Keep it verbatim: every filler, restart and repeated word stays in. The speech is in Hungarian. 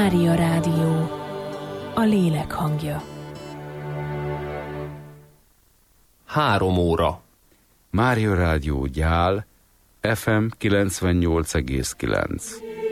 Mária Rádió, a lélek hangja. Három óra. Mária Rádió Gyál, ef em kilencvennyolc egész kilenc.